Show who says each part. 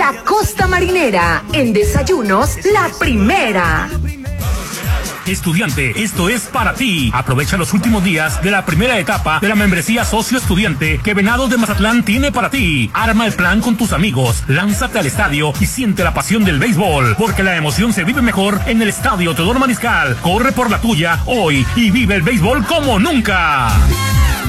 Speaker 1: La Costa Marinera, en desayunos, la primera.
Speaker 2: Estudiante, esto es para ti. Aprovecha los últimos días de la primera etapa de la membresía socio estudiante que Venados de Mazatlán tiene para ti. Arma el plan con tus amigos, lánzate al estadio y siente la pasión del béisbol, porque la emoción se vive mejor en el estadio Teodoro Mariscal. Corre por la tuya hoy y vive el béisbol como nunca.